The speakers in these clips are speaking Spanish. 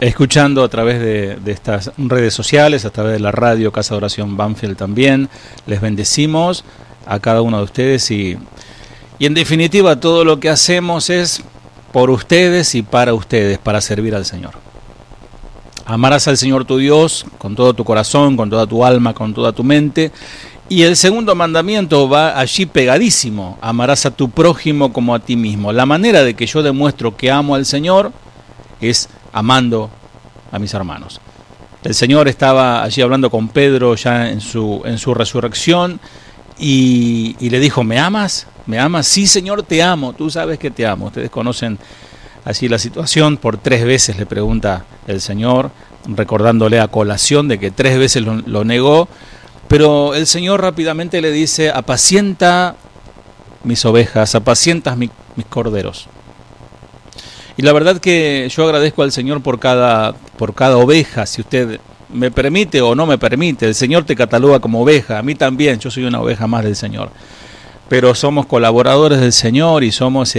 escuchando a través de estas redes sociales, a través de la radio Casa de Oración Banfield también. Les bendecimos a cada uno de ustedes y en definitiva todo lo que hacemos es por ustedes y para ustedes, para servir al Señor. Amarás al Señor tu Dios con todo tu corazón, con toda tu alma, con toda tu mente. Y el segundo mandamiento va allí pegadísimo: amarás a tu prójimo como a ti mismo. La manera de que yo demuestro que amo al Señor es amando a mis hermanos. El Señor estaba allí hablando con Pedro ya en su resurrección y le dijo: ¿me amas? ¿Me amas? Sí, Señor, te amo. Tú sabes que te amo. Ustedes conocen así la situación. Por 3 veces le pregunta el Señor, recordándole a colación de que 3 veces lo negó. Pero el Señor rápidamente le dice: apacienta mis ovejas, apacientas mis corderos. Y la verdad que yo agradezco al Señor por cada oveja. Si usted me permite o no me permite, el Señor te cataloga como oveja. A mí también, yo soy una oveja más del Señor. Pero somos colaboradores del Señor y somos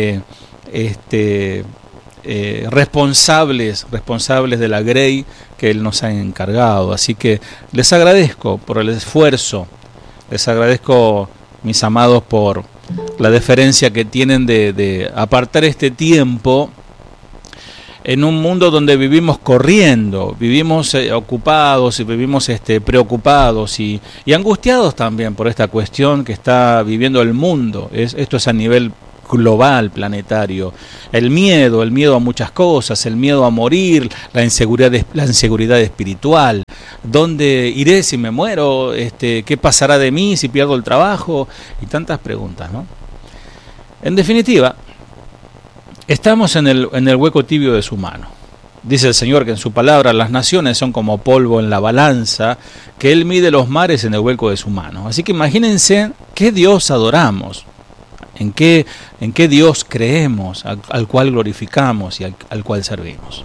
responsables de la grey que Él nos ha encargado. Así que les agradezco por el esfuerzo, les agradezco, mis amados, por la deferencia que tienen de apartar este tiempo en un mundo donde vivimos corriendo, vivimos ocupados y vivimos preocupados y angustiados también por esta cuestión que está viviendo el mundo. Esto es a nivel global, planetario. El miedo a muchas cosas, el miedo a morir, la inseguridad espiritual. ¿Dónde iré si me muero? ¿Qué pasará de mí si pierdo el trabajo? Y tantas preguntas, ¿no? En definitiva, estamos en el hueco tibio de su mano. Dice el Señor que en su palabra las naciones son como polvo en la balanza, que Él mide los mares en el hueco de su mano. Así que imagínense qué Dios adoramos, en qué Dios creemos, al cual glorificamos y al cual servimos.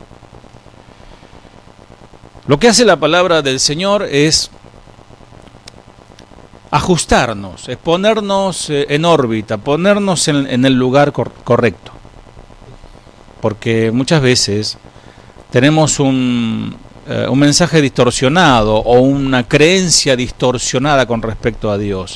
Lo que hace la palabra del Señor es ajustarnos, es ponernos en órbita, ponernos en el lugar correcto. Porque muchas veces tenemos un mensaje distorsionado o una creencia distorsionada con respecto a Dios.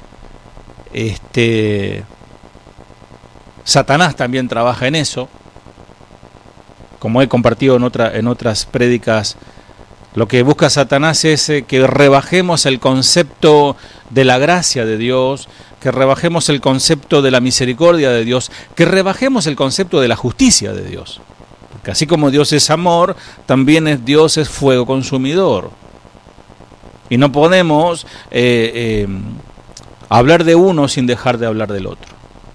Satanás también trabaja en eso. Como he compartido en otras prédicas, lo que busca Satanás es que rebajemos el concepto de la gracia de Dios, que rebajemos el concepto de la misericordia de Dios, que rebajemos el concepto de la justicia de Dios. Porque así como Dios es amor, también Dios es fuego consumidor. Y no podemos hablar de uno sin dejar de hablar del otro.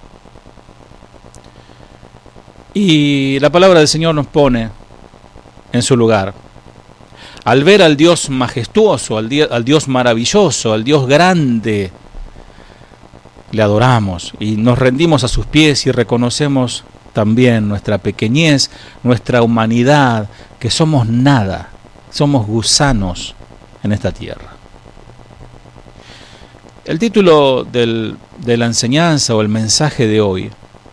Y la palabra del Señor nos pone en su lugar. Al ver al Dios majestuoso, al Dios maravilloso, al Dios grande, le adoramos y nos rendimos a sus pies y reconocemos también nuestra pequeñez, nuestra humanidad, que somos nada, somos gusanos en esta tierra. El título de la enseñanza o el mensaje de hoy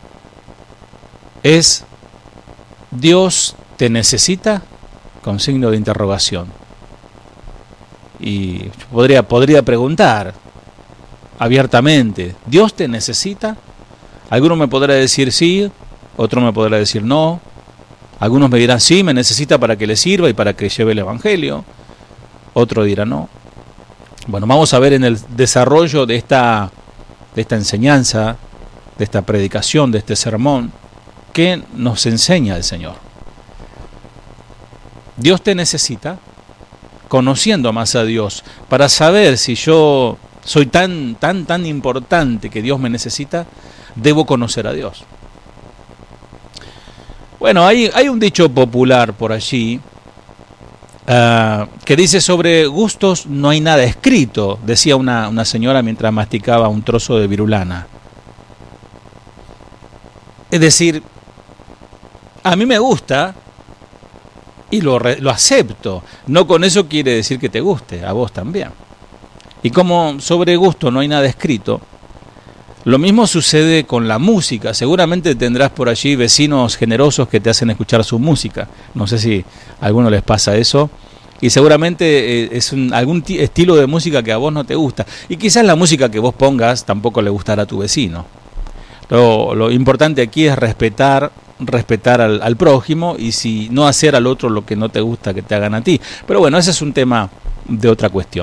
es ¿Dios te necesita? Con signo de interrogación. Y podría preguntar abiertamente: ¿Dios te necesita? Alguno me podrá decir sí, otro me podrá decir no. Algunos me dirán sí, me necesita para que le sirva y para que lleve el evangelio. Otro dirá no. Bueno, vamos a ver en el desarrollo de esta enseñanza, de esta predicación, de este sermón, qué nos enseña el Señor. Dios te necesita, conociendo más a Dios, para saber si yo soy tan importante que Dios me necesita, debo conocer a Dios. Bueno, hay un dicho popular por allí que dice: sobre gustos no hay nada escrito, decía una señora mientras masticaba un trozo de virulana. Es decir, a mí me gusta y lo acepto. No con eso quiere decir que te guste, a vos también. Y como sobre gusto no hay nada escrito, Lo mismo sucede con la música. Seguramente tendrás por allí vecinos generosos que te hacen escuchar su música. No sé si a alguno les pasa eso. Y seguramente es algún estilo de música que a vos no te gusta. Y quizás la música que vos pongas tampoco le gustará a tu vecino. Lo importante aquí es respetar al prójimo, y si no hacer al otro lo que no te gusta que te hagan a ti. Pero bueno, ese es un tema de otra cuestión.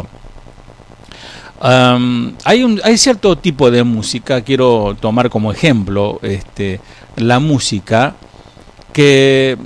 Hay cierto tipo de música, quiero tomar como ejemplo la música que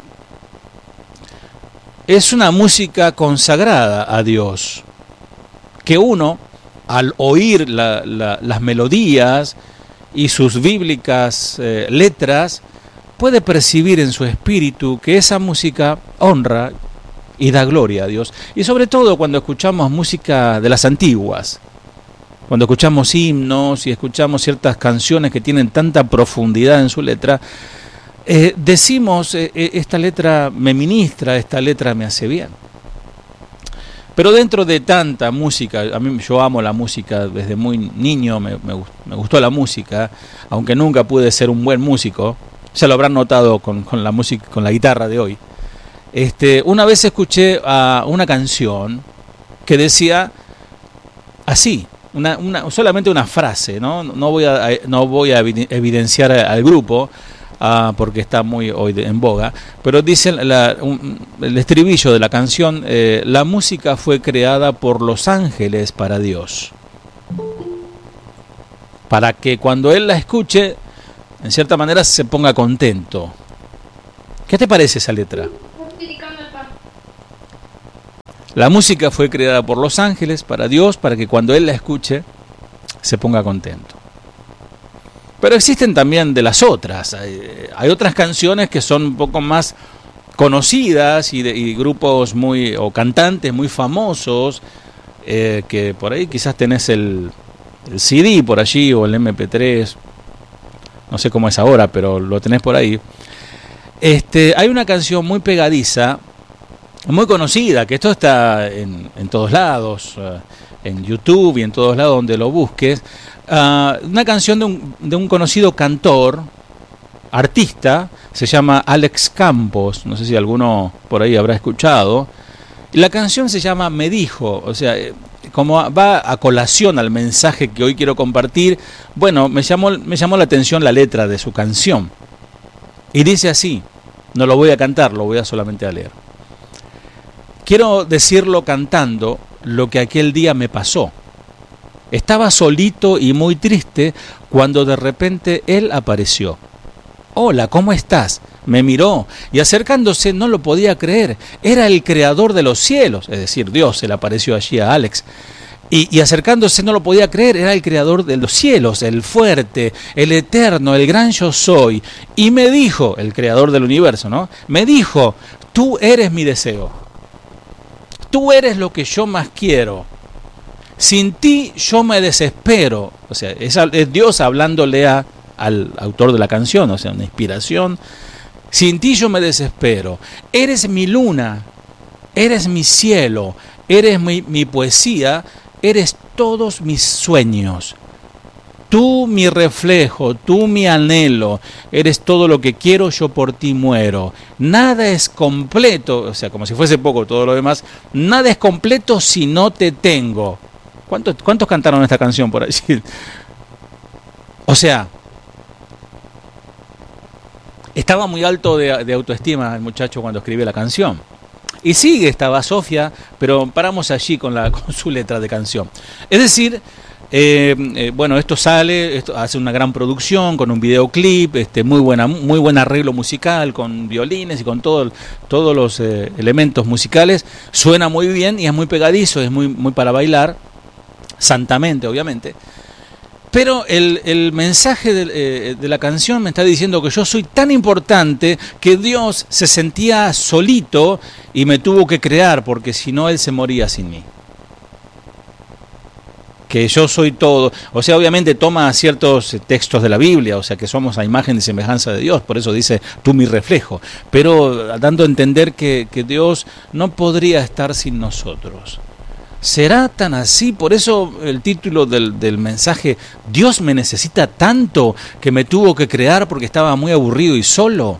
es una música consagrada a Dios, que uno al oír las melodías y sus bíblicas letras puede percibir en su espíritu que esa música honra y da gloria a Dios. Y sobre todo cuando escuchamos música de las antiguas, cuando escuchamos himnos y escuchamos ciertas canciones que tienen tanta profundidad en su letra, decimos, esta letra me ministra, esta letra me hace bien. Pero dentro de tanta música, yo amo la música desde muy niño, me gustó la música, aunque nunca pude ser un buen músico, ya lo habrán notado con la música, con la guitarra de hoy. Una vez escuché una canción que decía así, solamente una frase, no voy a evidenciar al grupo porque está muy hoy en boga, pero dice el estribillo de la canción: la música fue creada por los ángeles para Dios, para que cuando Él la escuche, en cierta manera se ponga contento. ¿Qué te parece esa letra? La música fue creada por los ángeles para Dios, para que cuando Él la escuche se ponga contento. Pero existen también de las otras. Hay otras canciones que son un poco más conocidas y grupos o cantantes muy famosos, que por ahí quizás tenés el CD por allí o el MP3, no sé cómo es ahora, pero lo tenés por ahí. Hay una canción muy pegadiza, muy conocida, que esto está en todos lados, en YouTube y en todos lados donde lo busques. Una canción de un conocido cantor, artista, se llama Alex Campos, no sé si alguno por ahí habrá escuchado. Y la canción se llama Me Dijo, o sea, como va a colación al mensaje que hoy quiero compartir. Bueno, me llamó la atención la letra de su canción. Y dice así, no lo voy a cantar, lo voy a solamente a leer. Quiero decirlo cantando lo que aquel día me pasó. Estaba solito y muy triste cuando de repente él apareció. Hola, ¿cómo estás? Me miró y acercándose no lo podía creer. Era el creador de los cielos, es decir, Dios se le apareció allí a Alex. Y acercándose no lo podía creer, era el creador de los cielos, el fuerte, el eterno, el gran yo soy. Y me dijo, el creador del universo, ¿no? Me dijo, tú eres mi deseo. Tú eres lo que yo más quiero. Sin ti yo me desespero. O sea, es Dios hablándole al autor de la canción, o sea, una inspiración. Sin ti yo me desespero. Eres mi luna, eres mi cielo, eres mi poesía, eres todos mis sueños. Tú mi reflejo, tú mi anhelo, eres todo lo que quiero, yo por ti muero. Nada es completo, o sea, como si fuese poco todo lo demás, nada es completo si no te tengo. ¿Cuántos cantaron esta canción por allí? O sea, estaba muy alto de autoestima el muchacho cuando escribió la canción. Y sigue, estaba Sofía, pero paramos allí con su letra de canción. Es decir, bueno, esto hace una gran producción con un videoclip, muy buen arreglo musical con violines y con todos los elementos musicales. Suena muy bien y es muy pegadizo, es muy para bailar, santamente obviamente. Pero el mensaje de la canción me está diciendo que yo soy tan importante que Dios se sentía solito y me tuvo que crear, porque si no Él se moría sin mí. Que yo soy todo. O sea, obviamente toma ciertos textos de la Biblia, o sea, que somos a imagen y semejanza de Dios, por eso dice, tú mi reflejo. Pero dando a entender que Dios no podría estar sin nosotros. ¿Será tan así? Por eso el título del mensaje, Dios me necesita tanto que me tuvo que crear porque estaba muy aburrido y solo.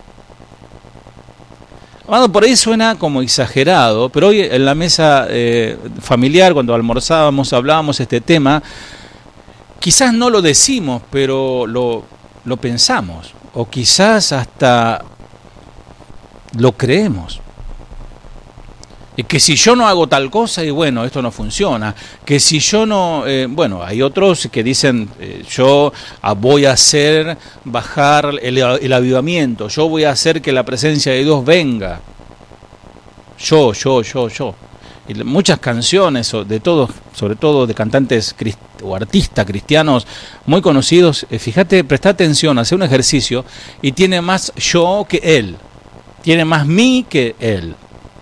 Amado, por ahí suena como exagerado, pero hoy en la mesa familiar, cuando almorzábamos, hablábamos este tema, quizás no lo decimos, pero lo pensamos, o quizás hasta lo creemos. Y que si yo no hago tal cosa, y bueno, esto no funciona. Que si yo no... bueno, hay otros que dicen, yo voy a hacer bajar el avivamiento, yo voy a hacer que la presencia de Dios venga. Yo. Y muchas canciones de todos, sobre todo de cantantes o artistas cristianos muy conocidos, fíjate, presta atención, hace un ejercicio y tiene más yo que él. Tiene más mí que él.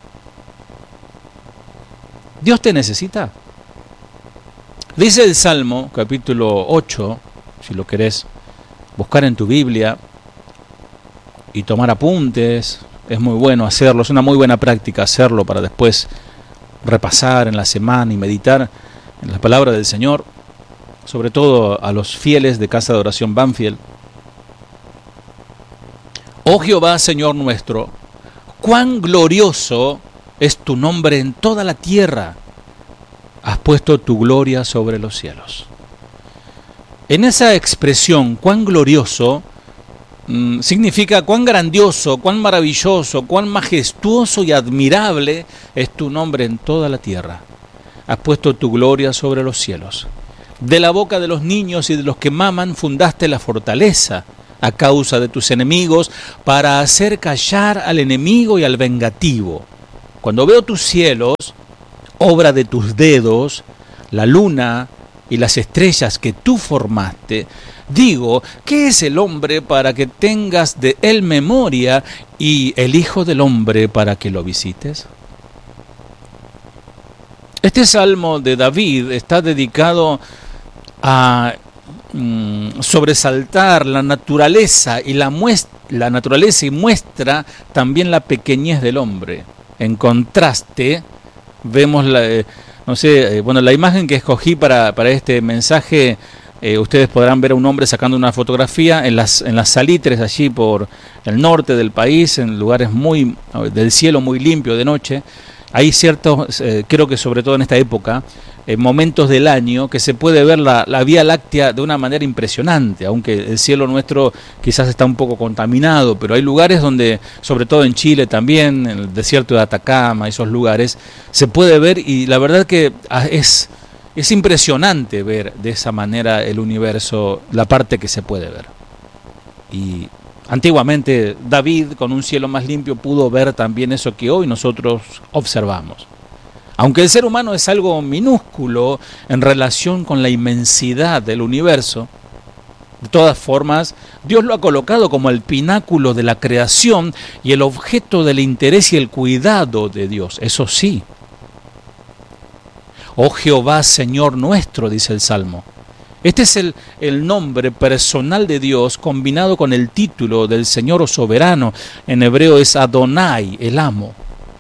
Dios te necesita. Dice el Salmo, capítulo 8, si lo querés buscar en tu Biblia y tomar apuntes, es muy bueno hacerlo, es una muy buena práctica hacerlo para después repasar en la semana y meditar en la palabra del Señor, sobre todo a los fieles de Casa de Oración Banfield. Oh Jehová, Señor nuestro, cuán glorioso es tu nombre en toda la tierra. Has puesto tu gloria sobre los cielos. En esa expresión, cuán glorioso, significa cuán grandioso, cuán maravilloso, cuán majestuoso y admirable es tu nombre en toda la tierra. Has puesto tu gloria sobre los cielos. De la boca de los niños y de los que maman fundaste la fortaleza a causa de tus enemigos para hacer callar al enemigo y al vengativo. Cuando veo tus cielos, obra de tus dedos, la luna y las estrellas que tú formaste, digo, ¿qué es el hombre para que tengas de él memoria y el hijo del hombre para que lo visites? Este salmo de David está dedicado a sobresaltar la naturaleza y la naturaleza y muestra también la pequeñez del hombre. En contraste, vemos la imagen que escogí para este mensaje. Ustedes podrán ver a un hombre sacando una fotografía en las salitres allí por el norte del país, en lugares del cielo muy limpio de noche. Hay ciertos, creo que sobre todo en esta época, momentos del año que se puede ver la Vía Láctea de una manera impresionante, aunque el cielo nuestro quizás está un poco contaminado, pero hay lugares donde, sobre todo en Chile también, en el desierto de Atacama, esos lugares, se puede ver y la verdad que es impresionante ver de esa manera el universo, la parte que se puede ver. Y antiguamente David, con un cielo más limpio, pudo ver también eso que hoy nosotros observamos. Aunque el ser humano es algo minúsculo en relación con la inmensidad del universo, de todas formas, Dios lo ha colocado como el pináculo de la creación y el objeto del interés y el cuidado de Dios. Eso sí. Oh Jehová, Señor nuestro, dice el Salmo. Este es el nombre personal de Dios combinado con el título del Señor o soberano. En hebreo es Adonai, el amo.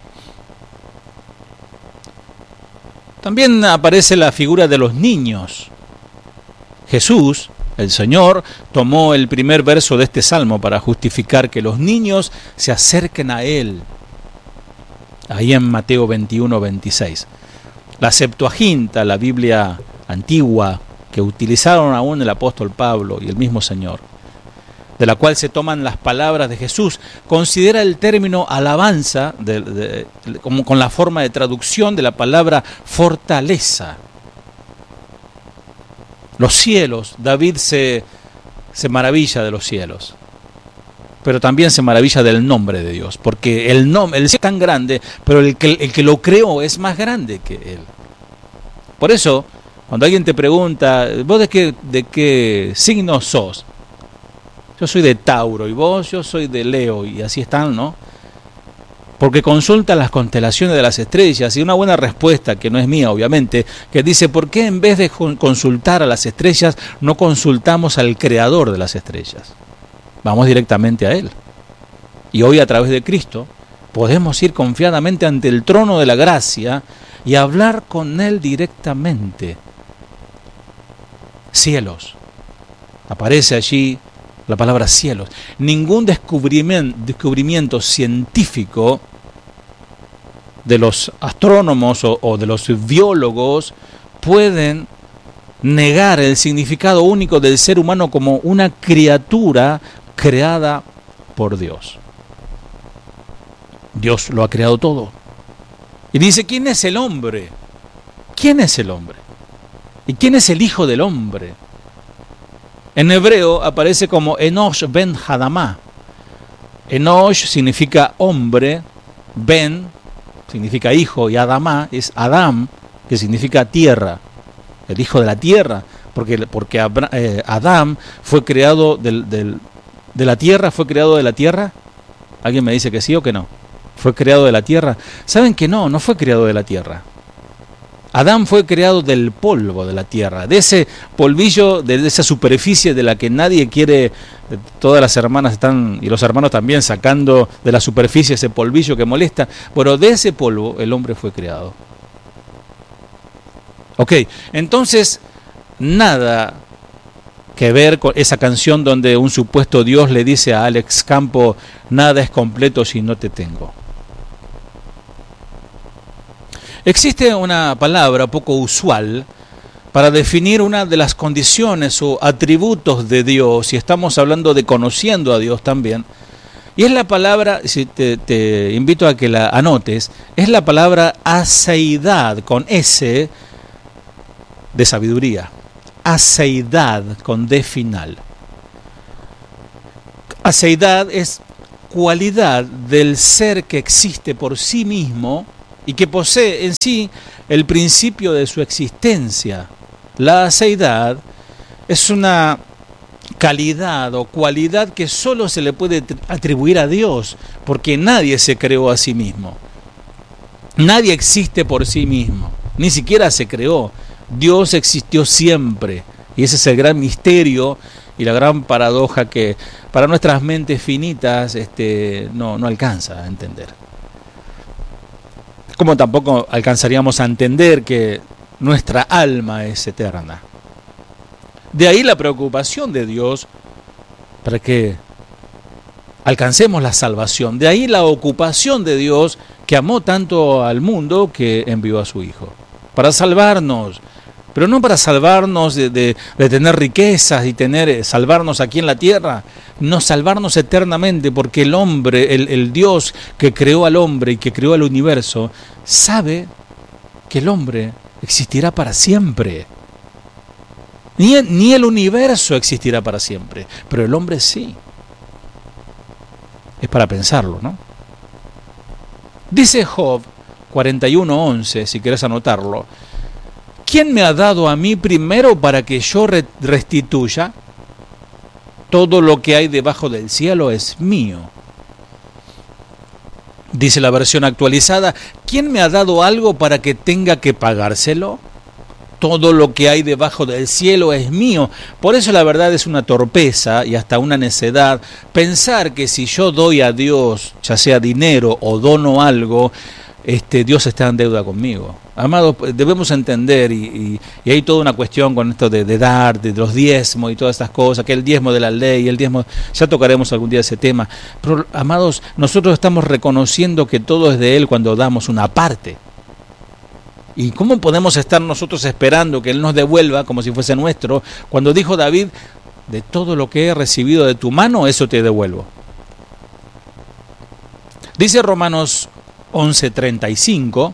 También aparece la figura de los niños. Jesús, el Señor, tomó el primer verso de este salmo para justificar que los niños se acerquen a Él. Ahí en Mateo 21:26. La Septuaginta, la Biblia antigua, que utilizaron aún el apóstol Pablo y el mismo Señor, de la cual se toman las palabras de Jesús, considera el término alabanza como con la forma de traducción de la palabra fortaleza. Los cielos, David se maravilla de los cielos, pero también se maravilla del nombre de Dios, porque el cielo es tan grande, pero el que lo creó es más grande que él. Por eso, cuando alguien te pregunta, ¿vos de qué signo sos? Yo soy de Tauro, y vos, yo soy de Leo, y así están, ¿no? Porque consulta las constelaciones de las estrellas, y una buena respuesta, que no es mía, obviamente, que dice, ¿por qué en vez de consultar a las estrellas, no consultamos al creador de las estrellas? Vamos directamente a Él. Y hoy, a través de Cristo, podemos ir confiadamente ante el trono de la gracia y hablar con Él directamente. Cielos. Aparece allí la palabra cielos. Ningún descubrimiento científico de los astrónomos o de los biólogos pueden negar el significado único del ser humano como una criatura creada por Dios. Dios lo ha creado todo. Y dice, ¿quién es el hombre? ¿Quién es el hombre? ¿Y quién es el hijo del hombre? En hebreo aparece como Enosh ben Hadamá. Enosh significa hombre, ben significa hijo, y Adamá es Adam, que significa tierra, el hijo de la tierra, porque Adán fue creado de la tierra. ¿Fue creado de la tierra? ¿Alguien me dice que sí o que no? ¿Fue creado de la tierra? ¿Saben que no fue creado de la tierra? Adán fue creado del polvo de la tierra, de ese polvillo, de esa superficie de la que nadie quiere. Todas las hermanas están, y los hermanos también, sacando de la superficie ese polvillo que molesta. Pero de ese polvo el hombre fue creado. Ok, entonces nada que ver con esa canción donde un supuesto Dios le dice a Alex Campo, nada es completo si no te tengo. Existe una palabra poco usual para definir una de las condiciones o atributos de Dios, y estamos hablando de conociendo a Dios también, y es la palabra, si te invito a que la anotes, es la palabra aseidad, con S de sabiduría, aseidad con D final. Aseidad es cualidad del ser que existe por sí mismo y que posee en sí el principio de su existencia. La aseidad es una calidad o cualidad que solo se le puede atribuir a Dios, porque nadie se creó a sí mismo. Nadie existe por sí mismo, ni siquiera se creó. Dios existió siempre, y ese es el gran misterio y la gran paradoja que para nuestras mentes finitas no alcanza a entender. Como tampoco alcanzaríamos a entender que nuestra alma es eterna. De ahí la preocupación de Dios para que alcancemos la salvación. De ahí la ocupación de Dios, que amó tanto al mundo que envió a su Hijo para salvarnos. Pero no para salvarnos de tener riquezas y salvarnos aquí en la tierra, no, salvarnos eternamente, porque el hombre, el Dios que creó al hombre y que creó el universo, sabe que el hombre existirá para siempre. Ni el universo existirá para siempre, pero el hombre sí. Es para pensarlo, ¿no? Dice Job 41:11, si quieres anotarlo. ¿Quién me ha dado a mí primero para que yo restituya? Todo lo que hay debajo del cielo es mío. Dice la versión actualizada, ¿quién me ha dado algo para que tenga que pagárselo? Todo lo que hay debajo del cielo es mío. Por eso la verdad es una torpeza y hasta una necedad pensar que si yo doy a Dios, ya sea dinero o dono algo, Dios está en deuda conmigo. Amados, debemos entender, y hay toda una cuestión con esto de dar, de los diezmos y todas estas cosas, que el diezmo de la ley, el diezmo, ya tocaremos algún día ese tema. Pero, amados, nosotros estamos reconociendo que todo es de Él cuando damos una parte. ¿Y cómo podemos estar nosotros esperando que Él nos devuelva como si fuese nuestro? Cuando dijo David, de todo lo que he recibido de tu mano, eso te devuelvo. Dice Romanos 11:35,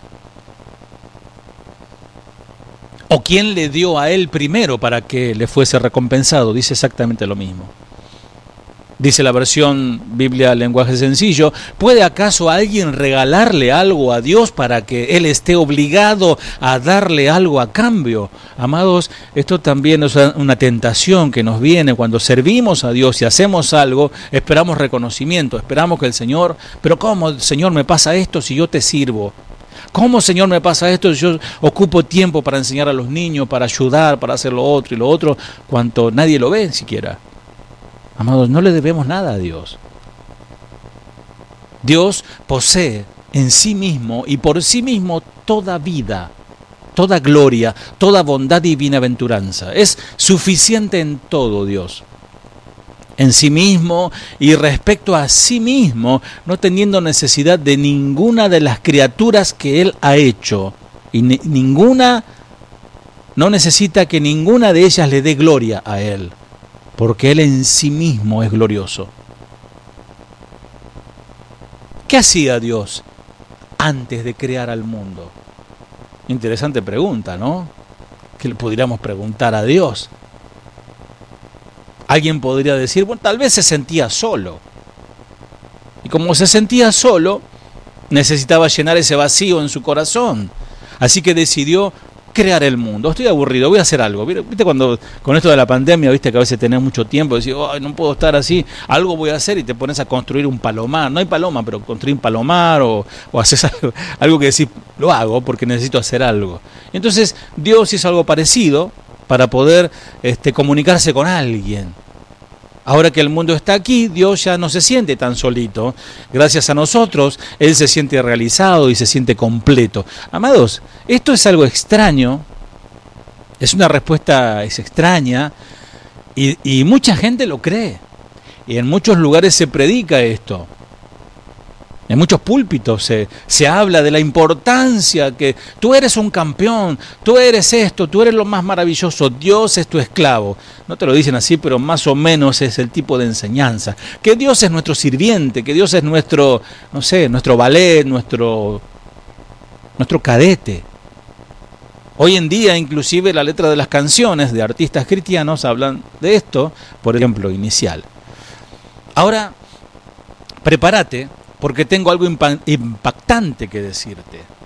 ¿o quién le dio a él primero para que le fuese recompensado? Dice exactamente lo mismo. Dice la versión Biblia lenguaje sencillo, ¿puede acaso alguien regalarle algo a Dios para que Él esté obligado a darle algo a cambio? Amados, esto también es una tentación que nos viene cuando servimos a Dios y hacemos algo, esperamos reconocimiento, esperamos que el Señor, pero ¿cómo, Señor, me pasa esto si yo te sirvo? ¿Cómo, Señor, me pasa esto si yo ocupo tiempo para enseñar a los niños, para ayudar, para hacer lo otro y lo otro, cuanto nadie lo ve siquiera? Amados, no le debemos nada a Dios. Dios posee en sí mismo y por sí mismo toda vida, toda gloria, toda bondad y bienaventuranza. Es suficiente en todo Dios. En sí mismo y respecto a sí mismo, no teniendo necesidad de ninguna de las criaturas que Él ha hecho. Y no necesita que ninguna de ellas le dé gloria a Él, porque Él en sí mismo es glorioso. ¿Qué hacía Dios antes de crear al mundo? Interesante pregunta, ¿no? ¿Qué le pudiéramos preguntar a Dios? Alguien podría decir, bueno, tal vez se sentía solo. Y como se sentía solo, necesitaba llenar ese vacío en su corazón. Así que decidió crear el mundo. Estoy aburrido, voy a hacer algo. ¿Viste cuando con esto de la pandemia, viste que a veces tenés mucho tiempo, decís, oh, no puedo estar así, algo voy a hacer y te pones a construir un palomar. No hay paloma, pero construir un palomar o haces algo que decís, lo hago porque necesito hacer algo. Entonces Dios hizo algo parecido para poder comunicarse con alguien. Ahora que el mundo está aquí, Dios ya no se siente tan solito. Gracias a nosotros, Él se siente realizado y se siente completo. Amados, esto es algo extraño, es una respuesta extraña y mucha gente lo cree. Y en muchos lugares se predica esto. En muchos púlpitos se habla de la importancia que tú eres un campeón, tú eres esto, tú eres lo más maravilloso, Dios es tu esclavo. No te lo dicen así, pero más o menos es el tipo de enseñanza. Que Dios es nuestro sirviente, que Dios es nuestro, no sé, nuestro valet, nuestro cadete. Hoy en día, inclusive, la letra de las canciones de artistas cristianos hablan de esto, por ejemplo, Inicial. Ahora, prepárate, porque tengo algo impactante que decirte.